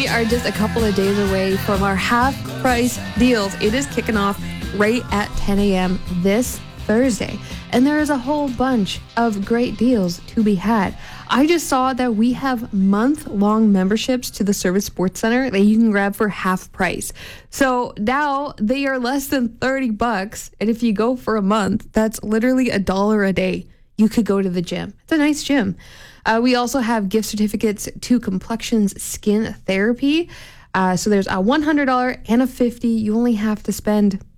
are just a couple of days away from our half price deals. It is kicking off right at 10 a.m. this Thursday. And there is a whole bunch of great deals to be had. I just saw that we have month-long memberships to the Service Sports Center that you can grab for half price. So now they are less than $30. And if you go for a month, that's literally $1 a day. You could go to the gym. It's a nice gym. We also have gift certificates to Complexions Skin Therapy. So there's a $100 and a $50. You only have to spend